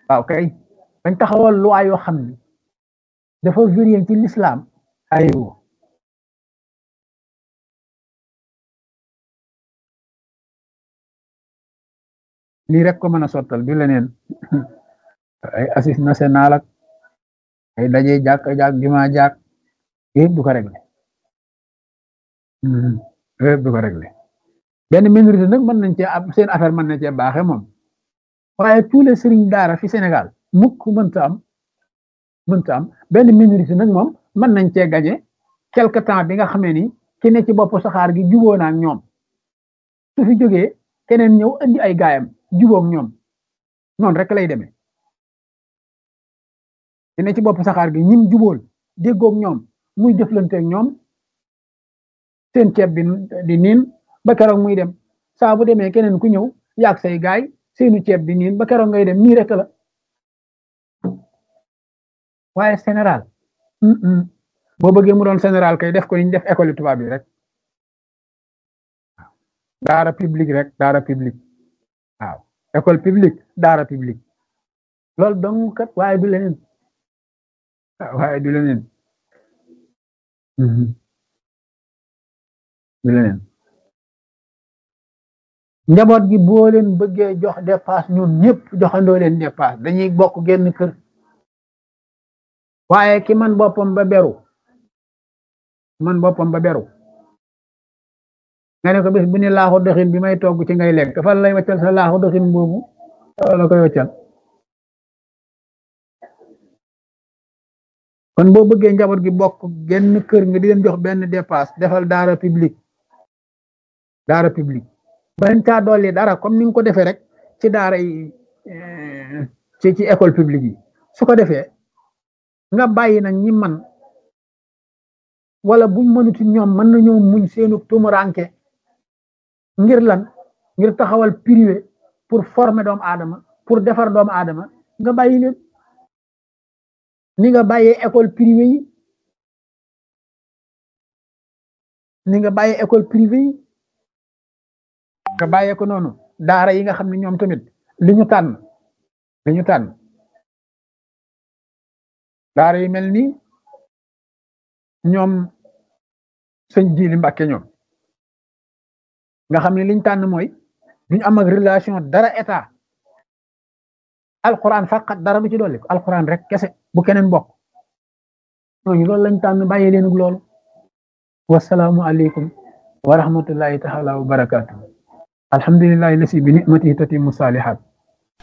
waaw kay bañ taxawal loi yoo xam ni dafa vérifié ci l'islam aywa lii rek ko mën a sottal du leneen ay assise national ak ay daje jàkk jàkk juma jàkk yëpp du ko réglé yëpp du ko réglé benn minorité nag mën nañ cee am seen affaire mën na cee baaxe moom waaye tous les sëriñ daara fi Sénégal mukk mënta am benn minorité nag moom mën nañ cee gañe quelque temps bi nga xamee ni ki ne ci bopp saxaar gi juboo na ak ñoom su fi jógee keneen ñëw andi ay gaayam jubóog ñoom noonu rek lay demee ki ne ci bopp saxaar gi ñim jubóol déggoog ñoom muy jëflanteeg ñoom seen ceeb bi di niin ba keroog muy dem saa bu demee keneen ku ñëw yaag say gaay seenu ceeb di niin ba keroog ngay dem nii rek la waaye général boo bëggee mu doon général kay def ko ni ñu def école tubaab bi rek daara publique rek daara publique waaw école publique daara publique loolu dong kat waaye du leneen waaye du leneen du leneen njaboot gi boo leen bëggee jox dépasse ñun ñëpp joxandoo leen dépasse dañuy bokk genn kër waaye ki man boppam ba beru nga ne ko bés bu ne laaxu dëxin bi may togg ci ngay lekk fan lay waccal sa laaxu dëxin boobu la koy waccal kon boo bëggee njaboot gi bokk genn kër nga di leen jox benn dépasse defal daara publique bañ caa dolli dara comme ni nga ko defee rek ci daara yi ci école publique yi su ko defee nga bàyyi nag ñi man wala buñ mënuti ñoom mën nañoo muñ seenu tumuranke ngir lan ngir taxawal privé pour former doomu aadama pour defar doomu aadama nga bàyyi leen ni nga bàyyee école privée yi nga bàyyee ko noonu daara yi nga xam ne ñoom tamit li ñu tànn daara yi mel ni ñoom sëñ Jili Mbàkke ñoom nga xam ne liñ tànn mooy duñ am ak relation dara état alquran faqat dara du ci dolli ko alquran rek kese bu keneen bokk ñooñu loolu lañ tànn bàyyi leen ak loolu wasalaamu aleykum wa rahmatullahi taala wa barakatuh alhamdulillahi lasi bi ni'matihi tatimmu salihat